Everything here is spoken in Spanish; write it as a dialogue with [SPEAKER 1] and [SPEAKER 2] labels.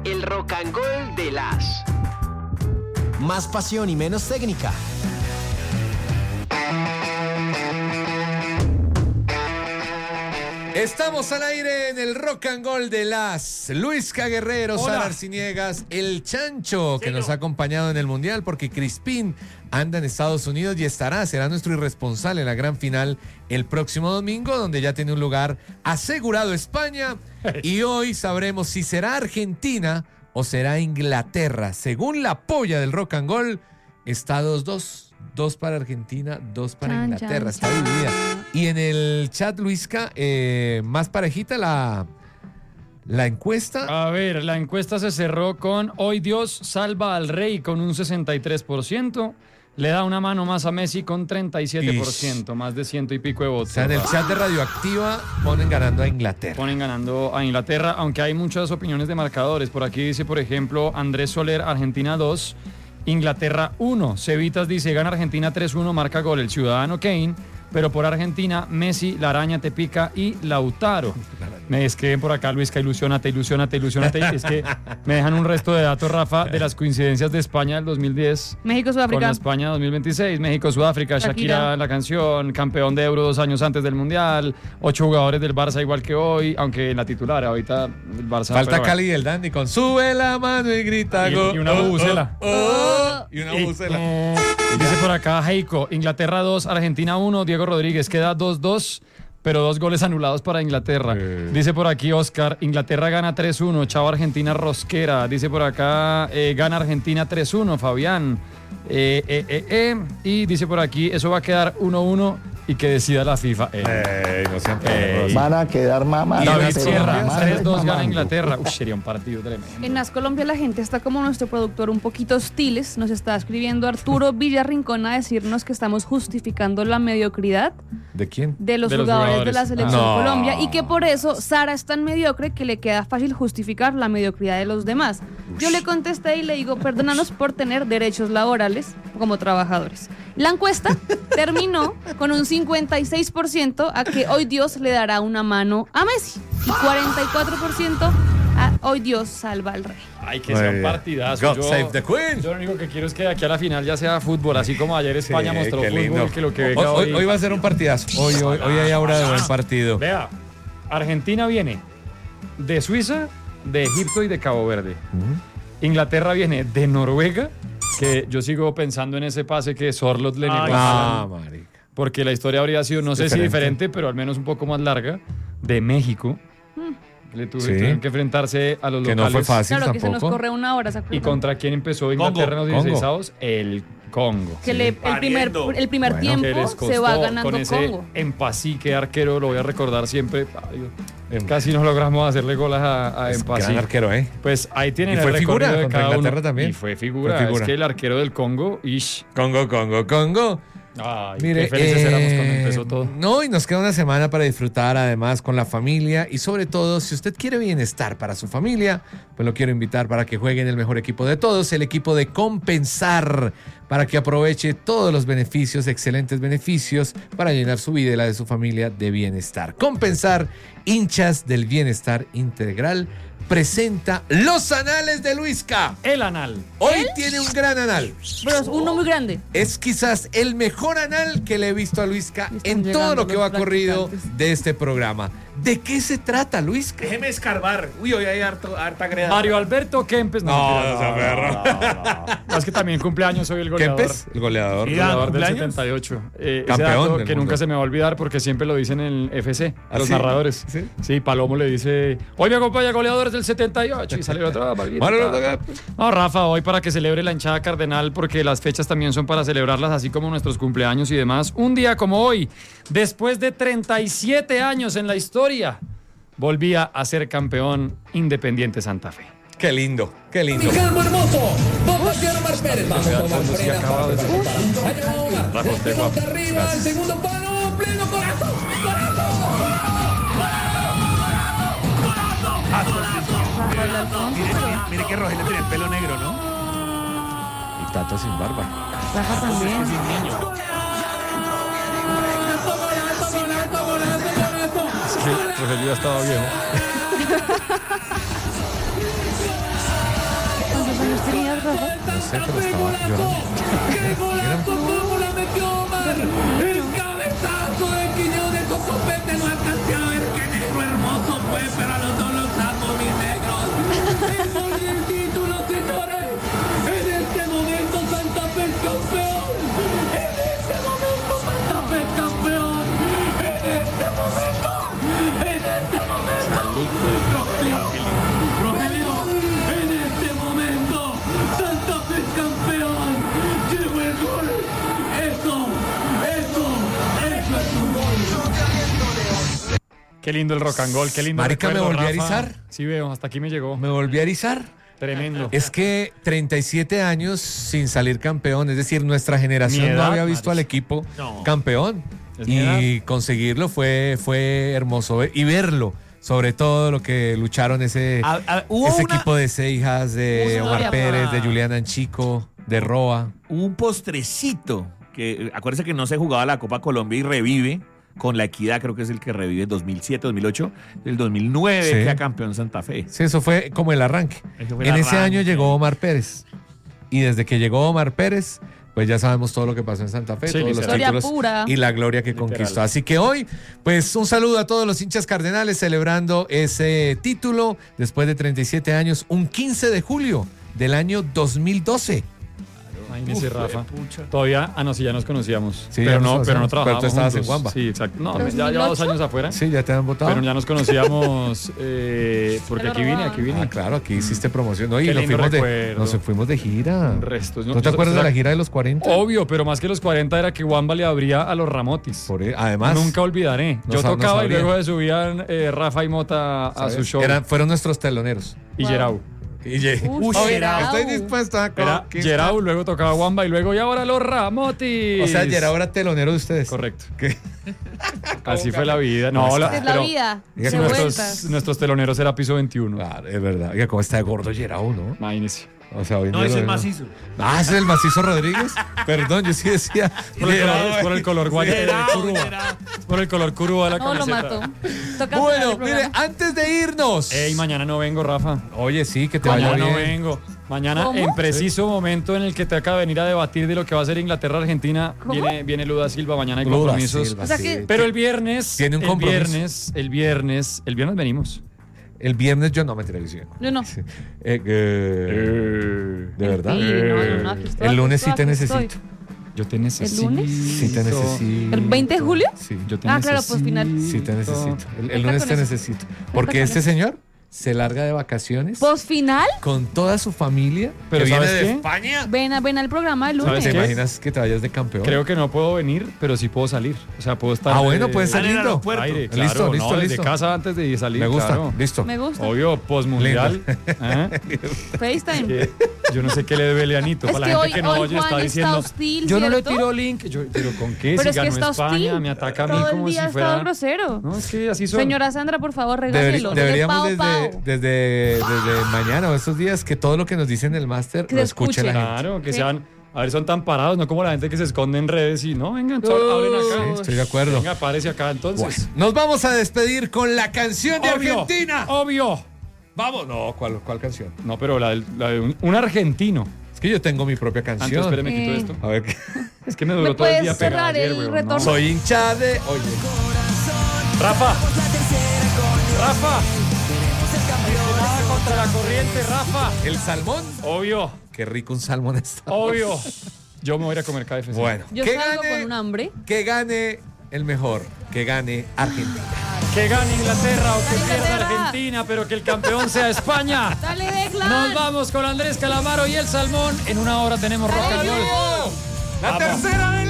[SPEAKER 1] el Rock and Roll de las.
[SPEAKER 2] Más pasión y menos técnica.
[SPEAKER 3] Estamos al aire en el Rock and Roll de las. Luisca Guerrero, Sara Arciniegas, el Chancho, que nos ha acompañado en el Mundial, porque Crispín anda en Estados Unidos y será nuestro irresponsable en la gran final el próximo domingo, donde ya tiene un lugar asegurado España. Y hoy sabremos si será Argentina o será Inglaterra. Según la polla del Rock and Roll, está 2-2. 2 para Argentina, 2 para Inglaterra. Está dividida. Y en el chat, Luisca, más parejita la encuesta.
[SPEAKER 4] A ver, la encuesta se cerró con Hoy Dios salva al rey con un 63%. Le da una mano más a Messi con 37%, más de 100 y pico de votos.
[SPEAKER 3] O sea, en el chat de Radioactiva ponen ganando a Inglaterra.
[SPEAKER 4] Ponen ganando a Inglaterra, aunque hay muchas opiniones de marcadores. Por aquí dice, por ejemplo, Andrés Soler, Argentina 2, Inglaterra 1. Cevitas dice, gana Argentina 3-1, marca gol el ciudadano Kane. Pero por Argentina, Messi, La Araña, Tepica y Lautaro. Me escriben por acá, Luisca, ilusionate. Es que me dejan un resto de datos, Rafa, de las coincidencias de España del 2010.
[SPEAKER 5] México-Sudáfrica.
[SPEAKER 4] Con la España 2026. México-Sudáfrica, Shakira en la canción, campeón de Euro 2 años antes del Mundial, 8 jugadores del Barça igual que hoy, aunque en la titular, ahorita el Barça...
[SPEAKER 3] Falta Cali y el Dandy con sube la mano y grita go.
[SPEAKER 4] Y una bubucela.
[SPEAKER 3] Y una bubucela.
[SPEAKER 4] Dice por acá Heiko, Inglaterra 2, Argentina 1, Diego Rodríguez, queda 2-2, pero 2 goles anulados para Inglaterra. Dice por aquí Oscar, Inglaterra gana 3-1, chao Argentina rosquera. Dice por acá, gana Argentina 3-1, Fabián. Y dice por aquí, eso va a quedar 1-1 y que decida la FIFA.
[SPEAKER 3] No sean
[SPEAKER 6] Van a quedar mamadas.
[SPEAKER 4] David Sierra, 3-2 gana Inglaterra. Sería un partido tremendo.
[SPEAKER 5] En Nas Colombia la gente está como nuestro productor un poquito hostiles. Nos está escribiendo Arturo Villarrincón a decirnos que estamos justificando la mediocridad.
[SPEAKER 3] ¿De quién?
[SPEAKER 5] De los jugadores de la selección Colombia, y que por eso Sara es tan mediocre que le queda fácil justificar la mediocridad de los demás. Yo le contesté y le digo, perdónanos por tener derechos laborales como trabajadores. La encuesta terminó con un 56% a que hoy Dios le dará una mano a Messi y 44% a hoy Dios salva al rey.
[SPEAKER 4] Ay, que sea un partidazo.
[SPEAKER 3] God save the Queen.
[SPEAKER 4] Yo lo único que quiero es que de aquí a la final ya sea fútbol, así como ayer España mostró
[SPEAKER 3] qué lindo.
[SPEAKER 4] fútbol, que lo que venga
[SPEAKER 3] hoy va a ser un partidazo. Hoy hay aura de buen partido.
[SPEAKER 4] Vea, Argentina viene de Suiza, de Egipto y de Cabo Verde. Inglaterra viene de Noruega, que yo sigo pensando en ese pase que Sorloth le negó a Haaland,
[SPEAKER 3] marica.
[SPEAKER 4] porque la historia habría sido, no sé si diferente, pero al menos un poco más larga, de México. Le tuvieron que enfrentarse a los locales.
[SPEAKER 3] Que no fue fácil
[SPEAKER 5] claro,
[SPEAKER 3] tampoco.
[SPEAKER 5] que se nos corre una hora, ¿se acuerdan?
[SPEAKER 4] ¿Y contra quién empezó Inglaterra en los 16avos? El Congo.
[SPEAKER 5] Que el primer tiempo se va ganando
[SPEAKER 4] con ese
[SPEAKER 5] Congo.
[SPEAKER 4] Empasí, que arquero, lo voy a recordar siempre. Casi no logramos hacerle goles a Empasí.
[SPEAKER 3] Gran arquero,
[SPEAKER 4] Pues ahí tienen
[SPEAKER 3] y fue
[SPEAKER 4] el
[SPEAKER 3] figura
[SPEAKER 4] recorrido de
[SPEAKER 3] contra
[SPEAKER 4] cada
[SPEAKER 3] Inglaterra
[SPEAKER 4] uno.
[SPEAKER 3] también.
[SPEAKER 4] Y fue figura. Es que el arquero del Congo,
[SPEAKER 3] Congo.
[SPEAKER 4] Ay,
[SPEAKER 3] mire,
[SPEAKER 4] qué felices éramos cuando empezó todo.
[SPEAKER 3] No, y nos queda una semana para disfrutar además con la familia, y sobre todo, si usted quiere bienestar para su familia, pues lo quiero invitar para que juegue en el mejor equipo de todos, el equipo de Compensar, para que aproveche todos los beneficios, excelentes beneficios, para llenar su vida y la de su familia de bienestar. Compensar, hinchas del bienestar integral, presenta Los Anales de Luisca.
[SPEAKER 4] El anal.
[SPEAKER 3] Hoy tiene un gran anal.
[SPEAKER 5] Pero es uno muy grande.
[SPEAKER 3] Es quizás el mejor anal que le he visto a Luisca en todo lo que va corrido de este programa. ¿De qué se trata, Luisca?
[SPEAKER 7] Déjeme escarbar. Uy, hoy hay harta greda.
[SPEAKER 4] Mario Alberto Kempes.
[SPEAKER 3] No,
[SPEAKER 4] es que también cumpleaños hoy el goleador.
[SPEAKER 3] ¿Kempes? El goleador.
[SPEAKER 4] El goleador del 78.
[SPEAKER 3] Campeón
[SPEAKER 4] que nunca se me va a olvidar porque siempre lo dicen en el FC, a los narradores. Sí, Palomo le dice, hoy me acompaña goleadores del 78 y sale otra. No, Rafa, hoy para que celebre la hinchada cardenal, porque las fechas también son para celebrarlas, así como nuestros cumpleaños y demás. Un día como hoy, después de 37 años en la historia, volvía a ser campeón Independiente Santa Fe.
[SPEAKER 3] Qué lindo, qué lindo.
[SPEAKER 8] Ricardo Hermoso, vamos a Omar Pérez, vamos a Omar Pérez, pelota arriba, el segundo palo, pleno corazón.
[SPEAKER 7] Mire que Rogelio tiene el pelo negro, ¿no?
[SPEAKER 3] Y Tato sin barba.
[SPEAKER 5] Rafa también.
[SPEAKER 4] Es que Rogelio ya estaba viejo.
[SPEAKER 5] tenías, Rafa?
[SPEAKER 3] No sé, pero estaba llorando.
[SPEAKER 8] ¿Cómo la metió Omar? El cabezazo de Quiñones, Copete no alcanzó a ver qué negro hermoso fue, pero a los dos los amo, mis negros. El gol del título, señores. En este momento Santa Fe es campeón. En este momento Santa Fe es campeón. En este momento. Rogelio, en este momento Santa Fe es campeón. Llegó el gol. Eso es un gol.
[SPEAKER 4] Qué lindo el rock and roll, qué lindo.
[SPEAKER 3] Marica,
[SPEAKER 4] recuerdo,
[SPEAKER 3] me volví a
[SPEAKER 4] Rafa.
[SPEAKER 3] erizar.
[SPEAKER 4] Sí, veo, hasta aquí me llegó.
[SPEAKER 3] Me volví a erizar.
[SPEAKER 4] Tremendo.
[SPEAKER 3] Es que 37 años sin salir campeón, es decir, nuestra generación
[SPEAKER 4] Mi edad,
[SPEAKER 3] no había visto
[SPEAKER 4] Maris.
[SPEAKER 3] al equipo
[SPEAKER 7] No.
[SPEAKER 3] campeón.
[SPEAKER 4] Es mi
[SPEAKER 3] Y conseguirlo fue hermoso. Y verlo, sobre todo lo que lucharon ese
[SPEAKER 7] Hubo
[SPEAKER 3] equipo de Seijas, de
[SPEAKER 5] Hubo
[SPEAKER 3] Omar
[SPEAKER 5] una-
[SPEAKER 3] Pérez, de Julián Anchico, de Roa.
[SPEAKER 7] un postrecito que acuérdense que no se jugaba la Copa Colombia y revive con la Equidad, creo que es el que revive en 2007, 2008, el 2009
[SPEAKER 3] Sí.
[SPEAKER 7] queda campeón Santa Fe.
[SPEAKER 3] Sí, eso fue como el arranque.
[SPEAKER 7] Ese fue el
[SPEAKER 3] En ese
[SPEAKER 7] arranque.
[SPEAKER 3] año llegó Omar Pérez. Y desde que llegó Omar Pérez, pues ya sabemos todo lo que pasó en Santa Fe,
[SPEAKER 4] Sí,
[SPEAKER 3] todos los
[SPEAKER 4] literal.
[SPEAKER 5] Historia
[SPEAKER 3] títulos
[SPEAKER 5] pura.
[SPEAKER 3] y la gloria que
[SPEAKER 4] Literal.
[SPEAKER 3] conquistó. Así que hoy, pues un saludo a todos los hinchas cardenales celebrando ese título después de 37 años, un 15 de julio del año 2012.
[SPEAKER 4] Imagínese, Rafa. Todavía, no, sí, ya nos conocíamos.
[SPEAKER 3] Sí,
[SPEAKER 4] pero
[SPEAKER 3] ya nos
[SPEAKER 4] no
[SPEAKER 3] conocíamos.
[SPEAKER 4] trabajábamos
[SPEAKER 3] Pero tú estabas
[SPEAKER 4] juntos.
[SPEAKER 3] en Wamba.
[SPEAKER 4] Sí, exacto. No, ya
[SPEAKER 5] 2008.
[SPEAKER 4] lleva 2 años afuera.
[SPEAKER 3] Sí, ya te han votado.
[SPEAKER 4] Pero ya nos conocíamos porque
[SPEAKER 5] Pero
[SPEAKER 4] aquí vine,
[SPEAKER 5] robaban.
[SPEAKER 4] aquí vine.
[SPEAKER 3] Ah, claro, aquí hiciste promoción. No, y
[SPEAKER 4] Qué
[SPEAKER 3] nos
[SPEAKER 4] lindo
[SPEAKER 3] fuimos,
[SPEAKER 4] recuerdo.
[SPEAKER 3] nos fuimos de gira.
[SPEAKER 4] Restos, ¿no?
[SPEAKER 3] ¿No te acuerdas de la gira de los 40?
[SPEAKER 4] Obvio, pero más que los 40 era que Wamba le abría a los Ramotis.
[SPEAKER 3] Además,
[SPEAKER 4] Nunca olvidaré.
[SPEAKER 3] No
[SPEAKER 4] Yo
[SPEAKER 3] no
[SPEAKER 4] tocaba y
[SPEAKER 3] sabría.
[SPEAKER 4] luego subían Rafa y Mota a
[SPEAKER 3] ¿sabes?
[SPEAKER 4] su show.
[SPEAKER 3] Fueron nuestros teloneros.
[SPEAKER 4] Y
[SPEAKER 5] Wow.
[SPEAKER 4] Gerau.
[SPEAKER 3] Y
[SPEAKER 5] Gerau.
[SPEAKER 3] estoy dispuesto a
[SPEAKER 4] Era
[SPEAKER 3] conquistar.
[SPEAKER 4] Gerau, luego tocaba Wamba y luego y ahora los Ramotis.
[SPEAKER 3] O sea, Gerau era telonero de ustedes.
[SPEAKER 4] Correcto.
[SPEAKER 3] ¿Qué?
[SPEAKER 4] Así fue la vida. No,
[SPEAKER 5] Esta es la
[SPEAKER 4] pero
[SPEAKER 5] vida.
[SPEAKER 3] Diga
[SPEAKER 5] Se
[SPEAKER 3] que
[SPEAKER 5] vueltas.
[SPEAKER 4] nuestros teloneros era piso 21.
[SPEAKER 3] Claro, es verdad. Oiga, cómo está de gordo Gerau, ¿no?
[SPEAKER 4] Imagínese.
[SPEAKER 3] O sea, hoy
[SPEAKER 7] No,
[SPEAKER 3] día
[SPEAKER 7] ese
[SPEAKER 3] lo
[SPEAKER 7] es
[SPEAKER 3] veo.
[SPEAKER 7] macizo.
[SPEAKER 3] Ah, ese es el macizo Rodríguez. Perdón, yo sí decía.
[SPEAKER 4] Por el color guaya de
[SPEAKER 7] Gerau,
[SPEAKER 4] Curuba.
[SPEAKER 7] Gerau.
[SPEAKER 4] Por el color Curuba de la
[SPEAKER 5] No, lo
[SPEAKER 4] camiseta.
[SPEAKER 5] mató. Toca cerrar
[SPEAKER 3] Bueno,
[SPEAKER 5] el
[SPEAKER 3] mire,
[SPEAKER 5] programa.
[SPEAKER 3] antes de irnos.
[SPEAKER 4] Ey, mañana no vengo, Rafa.
[SPEAKER 3] Oye, sí, que te vaya
[SPEAKER 4] Mañana no
[SPEAKER 3] bien.
[SPEAKER 4] vengo. Mañana,
[SPEAKER 5] ¿Cómo?
[SPEAKER 4] en preciso momento en el que te acaba de venir a debatir de lo que va a ser Inglaterra-Argentina,
[SPEAKER 5] ¿Cómo?
[SPEAKER 4] viene Luda Silva. Mañana hay
[SPEAKER 3] Luda
[SPEAKER 4] compromisos.
[SPEAKER 3] Silva,
[SPEAKER 5] O sea
[SPEAKER 3] sí.
[SPEAKER 5] que-
[SPEAKER 4] Pero el viernes.
[SPEAKER 3] Tiene un compromiso.
[SPEAKER 4] El viernes venimos.
[SPEAKER 3] El viernes yo no me televisión.
[SPEAKER 5] Yo no.
[SPEAKER 3] ¿De verdad?
[SPEAKER 5] Sí, no, aquí estoy,
[SPEAKER 3] El lunes
[SPEAKER 5] aquí
[SPEAKER 3] sí te
[SPEAKER 5] estoy, aquí
[SPEAKER 3] necesito.
[SPEAKER 5] estoy.
[SPEAKER 4] Yo te necesito.
[SPEAKER 5] lunes?
[SPEAKER 3] Sí te necesito.
[SPEAKER 5] ¿El 20 de julio?
[SPEAKER 3] Sí,
[SPEAKER 4] Yo te
[SPEAKER 5] Ah, claro, pues final.
[SPEAKER 3] sí te necesito. El
[SPEAKER 5] Cuenta
[SPEAKER 3] lunes
[SPEAKER 5] con
[SPEAKER 3] te
[SPEAKER 5] eso.
[SPEAKER 3] necesito. Porque
[SPEAKER 5] con
[SPEAKER 3] este
[SPEAKER 5] eso.
[SPEAKER 3] señor se larga de vacaciones
[SPEAKER 5] ¿Post-final?
[SPEAKER 3] con toda su familia.
[SPEAKER 4] Pero
[SPEAKER 3] que viene
[SPEAKER 4] ¿sabes
[SPEAKER 3] de
[SPEAKER 4] qué?
[SPEAKER 3] España.
[SPEAKER 5] Ven al programa el
[SPEAKER 4] ¿Sabes
[SPEAKER 5] lunes.
[SPEAKER 3] ¿Te
[SPEAKER 4] qué?
[SPEAKER 3] imaginas que te vayas de campeón?
[SPEAKER 4] Creo que no puedo venir, pero sí puedo salir. O sea, puedo estar.
[SPEAKER 3] Ah, bueno, puede ser
[SPEAKER 7] en el
[SPEAKER 3] lindo.
[SPEAKER 7] aeropuerto.
[SPEAKER 4] Aire,
[SPEAKER 3] Listo,
[SPEAKER 4] claro,
[SPEAKER 3] listo,
[SPEAKER 4] no, desde
[SPEAKER 3] listo.
[SPEAKER 4] casa antes de salir.
[SPEAKER 3] Me gusta.
[SPEAKER 4] claro.
[SPEAKER 3] Listo.
[SPEAKER 5] Me gusta.
[SPEAKER 4] Obvio, postmundial. ¿eh?
[SPEAKER 5] FaceTime.
[SPEAKER 4] Que yo no sé qué le debe Leanito.
[SPEAKER 5] Es
[SPEAKER 4] Para
[SPEAKER 5] que
[SPEAKER 4] la
[SPEAKER 5] hoy,
[SPEAKER 4] gente que no
[SPEAKER 5] hoy
[SPEAKER 4] oye
[SPEAKER 5] Juan
[SPEAKER 4] está
[SPEAKER 5] está
[SPEAKER 4] diciendo.
[SPEAKER 5] hostil,
[SPEAKER 4] Yo no le
[SPEAKER 5] ¿cierto?
[SPEAKER 4] tiro link. Pero ¿con qué?
[SPEAKER 5] Pero
[SPEAKER 4] Si
[SPEAKER 5] es que
[SPEAKER 4] ganó
[SPEAKER 5] está
[SPEAKER 4] España,
[SPEAKER 5] hostil.
[SPEAKER 4] me ataca a mí
[SPEAKER 5] Todo el
[SPEAKER 4] como
[SPEAKER 5] día
[SPEAKER 4] si
[SPEAKER 5] ha
[SPEAKER 4] fuera.
[SPEAKER 5] estado grosero.
[SPEAKER 4] No, es que así son.
[SPEAKER 5] Señora Sandra, por favor, regálelo.
[SPEAKER 3] Deberíamos
[SPEAKER 5] Desde Pau,
[SPEAKER 3] desde
[SPEAKER 5] Pau.
[SPEAKER 3] mañana o estos días que todo lo que nos dicen en el máster
[SPEAKER 5] Que
[SPEAKER 3] lo
[SPEAKER 5] se
[SPEAKER 3] escuche la
[SPEAKER 5] escuche.
[SPEAKER 3] gente.
[SPEAKER 4] Claro, que
[SPEAKER 5] Sí.
[SPEAKER 4] sean. A ver, son tan parados, no como la gente que se esconde en redes y no, vengan, hablen acá.
[SPEAKER 3] Sí, estoy de acuerdo.
[SPEAKER 4] Venga, párese acá entonces.
[SPEAKER 3] Nos vamos a despedir con la canción de
[SPEAKER 4] Obvio,
[SPEAKER 3] Argentina.
[SPEAKER 4] Obvio.
[SPEAKER 3] Vamos, no, ¿cuál canción?
[SPEAKER 4] No, pero la de un argentino.
[SPEAKER 3] Es que yo tengo mi propia
[SPEAKER 4] Antes,
[SPEAKER 3] canción.
[SPEAKER 4] espéreme, quito esto.
[SPEAKER 3] A ver, ¿qué?
[SPEAKER 4] Es que me
[SPEAKER 5] ¿Me
[SPEAKER 4] duró todo el día
[SPEAKER 5] puedes
[SPEAKER 4] pegado
[SPEAKER 5] cerrar
[SPEAKER 4] ayer,
[SPEAKER 5] el
[SPEAKER 4] weón,
[SPEAKER 5] retorno?
[SPEAKER 3] soy hincha de. Oye,
[SPEAKER 4] Rafa. Rafa. Nada contra la corriente, Rafa.
[SPEAKER 3] el salmón.
[SPEAKER 4] Obvio,
[SPEAKER 3] Qué rico un salmón está.
[SPEAKER 4] obvio. Yo me voy a ir a comer KFC.
[SPEAKER 3] Bueno,
[SPEAKER 5] Yo
[SPEAKER 3] que
[SPEAKER 5] salgo
[SPEAKER 3] gane,
[SPEAKER 5] con un hambre.
[SPEAKER 3] que gane el mejor, que gane Argentina.
[SPEAKER 4] Que gane Inglaterra o que
[SPEAKER 5] Dale,
[SPEAKER 4] pierda
[SPEAKER 5] Inglaterra.
[SPEAKER 4] Argentina, pero que el campeón sea España.
[SPEAKER 5] Dale, Declan.
[SPEAKER 4] Nos vamos con Andrés Calamaro y el Salmón. En una hora tenemos Rock and Roll.
[SPEAKER 3] La
[SPEAKER 4] Vamos.
[SPEAKER 3] tercera de